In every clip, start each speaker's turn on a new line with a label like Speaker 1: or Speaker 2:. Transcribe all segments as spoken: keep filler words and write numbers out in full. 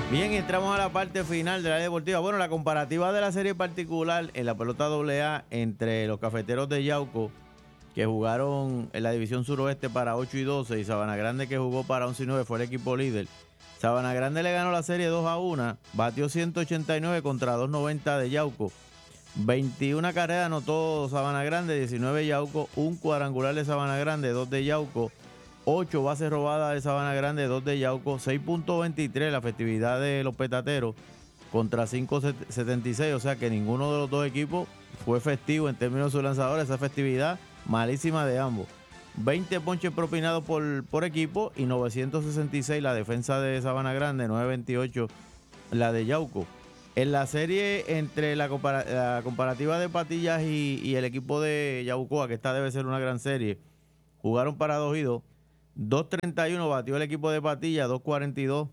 Speaker 1: Bien, entramos a la parte final de la deportiva. Bueno, la comparativa de la serie particular en la pelota doble A entre los Cafeteros de Yauco, que jugaron en la división suroeste para ocho y doce, y Sabana Grande, que jugó para once y nueve, fue el equipo líder. Sabana Grande le ganó la serie dos a uno, batió ciento ochenta y nueve contra doscientos noventa de Yauco. veintiuna carreras anotó Sabana Grande, diecinueve Yauco, un cuadrangular de Sabana Grande, dos de Yauco, ocho bases robadas de Sabana Grande, dos de Yauco, seis punto veintitrés la efectividad de los Petateros contra cinco punto setenta y seis, o sea que ninguno de los dos equipos fue efectivo en términos de sus lanzadores. Esa efectividad malísima de ambos. veinte ponches propinados por, por equipo y novecientos sesenta y seis la defensa de Sabana Grande, novecientos veintiocho la de Yauco. En la serie entre la, compara la comparativa de Patillas y, y el equipo de Yabucoa, que esta debe ser una gran serie, jugaron para dos y dos. dos treinta y uno batió el equipo de Patillas, dos cuarenta y dos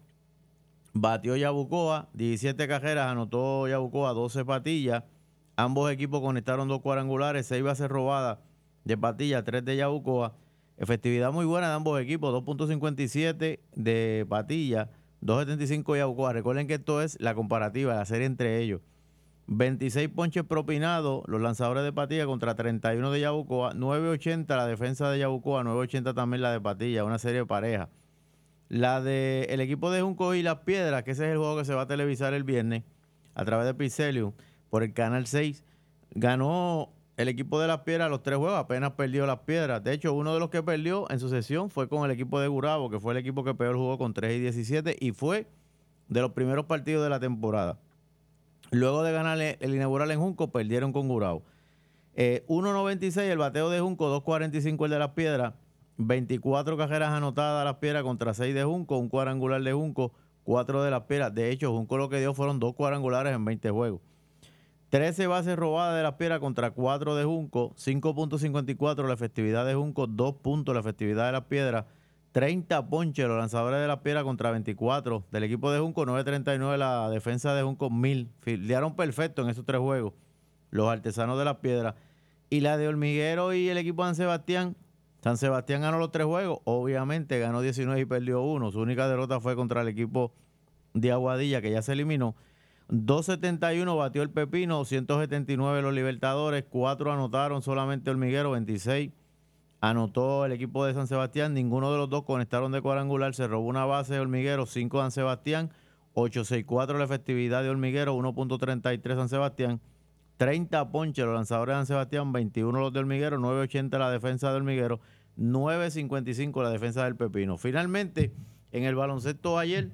Speaker 1: batió Yabucoa, diecisiete carreras anotó Yabucoa, doce Patillas. Ambos equipos conectaron dos cuadrangulares, seis bases robadas de Patillas, tres de Yabucoa. Efectividad muy buena de ambos equipos, dos punto cincuenta y siete de Patillas, dos setenta y cinco de Yabucoa. Recuerden que esto es la comparativa, la serie entre ellos. veintiséis ponches propinados los lanzadores de Patillas contra treinta y uno de Yabucoa, nueve ochenta la defensa de Yabucoa, nueve ochenta también la de Patillas, una serie pareja. La del el equipo de Junco y Las Piedras, que ese es el juego que se va a televisar el viernes a través de Pixelium por el Canal seis, ganó el equipo de Las Piedras los tres juegos, apenas perdió Las Piedras. De hecho, uno de los que perdió en sucesión fue con el equipo de Gurabo, que fue el equipo que peor jugó con tres y diecisiete y fue de los primeros partidos de la temporada. Luego de ganar el inaugural en Junco, perdieron con Gurabo. Eh, uno noventa y seis el bateo de Junco, dos cuarenta y cinco el de Las Piedras, veinticuatro carreras anotadas a Las Piedras contra seis de Junco, un cuadrangular de Junco, cuatro de Las Piedras. De hecho, Junco lo que dio fueron dos cuadrangulares en veinte juegos. trece bases robadas de Las Piedras contra cuatro de Junco, cinco punto cincuenta y cuatro la efectividad de Junco, dos puntos la efectividad de Las Piedras, treinta ponches los lanzadores de Las Piedras contra veinticuatro del equipo de Junco, nueve treinta y nueve la defensa de Junco, mil. Fildearon perfecto en esos tres juegos los artesanos de Las Piedras. Y la de Hormiguero y el equipo de San Sebastián, San Sebastián ganó los tres juegos, obviamente ganó diecinueve y perdió uno. Su única derrota fue contra el equipo de Aguadilla, que ya se eliminó. dos setenta y uno batió el Pepino, ciento setenta y nueve los Libertadores, cuatro anotaron solamente Hormiguero, veintiséis anotó el equipo de San Sebastián. Ninguno de los dos conectaron de cuadrangular, se robó una base de Hormiguero, cinco San Sebastián, ocho sesenta y cuatro la efectividad de Hormiguero, uno punto treinta y tres San Sebastián. treinta ponches los lanzadores de San Sebastián, veintiuno los de Hormiguero, nueve ochenta la defensa de Hormiguero, nueve cincuenta y cinco la defensa del Pepino. Finalmente, en el baloncesto ayer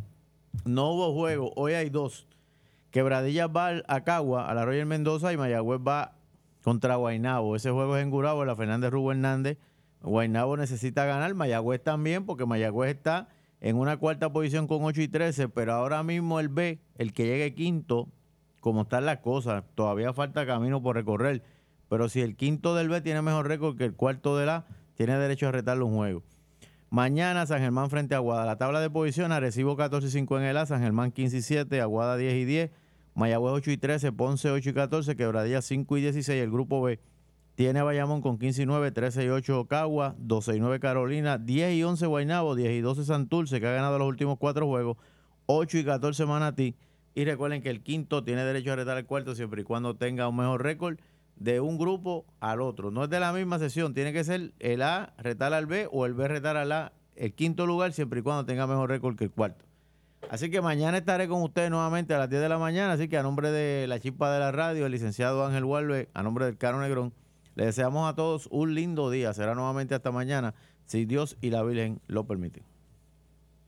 Speaker 1: no hubo juego, hoy hay dos. Quebradillas va a Cagua, a la Roger Mendoza, y Mayagüez va contra Guaynabo. Ese juego es en Gurabo, en la Fernández Rubén Hernández. Guaynabo necesita ganar, Mayagüez también, porque Mayagüez está en una cuarta posición con ocho y trece, pero ahora mismo el B, el que llegue quinto, como están las cosas, todavía falta camino por recorrer, pero si el quinto del B tiene mejor récord que el cuarto del A, tiene derecho a retarle un juego. Mañana San Germán frente a Aguada. La tabla de posiciones, Arecibo catorce y cinco en el A, San Germán quince y siete, Aguada diez y diez, Mayagüez ocho y trece, Ponce ocho y catorce, Quebradillas cinco y dieciséis. El grupo B tiene a Bayamón con quince y nueve, trece y ocho Cagua, doce y nueve Carolina, diez y once Guaynabo, diez y doce Santurce, que ha ganado los últimos cuatro juegos, ocho y catorce Manatí. Y recuerden que el quinto tiene derecho a retar el cuarto siempre y cuando tenga un mejor récord de un grupo al otro. No es de la misma sesión, tiene que ser el A retar al B o el B retar al A, el quinto lugar, siempre y cuando tenga mejor récord que el cuarto. Así que mañana estaré con ustedes nuevamente a las diez de la mañana, así que a nombre de la chispa de la radio, el licenciado Ángel Walve, a nombre del Caro Negrón, les deseamos a todos un lindo día. Será nuevamente hasta mañana, si Dios y la Virgen lo permiten.